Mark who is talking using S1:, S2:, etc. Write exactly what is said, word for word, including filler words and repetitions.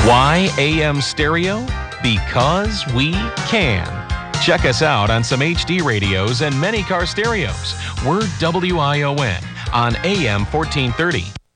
S1: Why A M stereo? Because we can. Check us out on some H D radios and many car stereos. We're W I O N on A M fourteen thirty.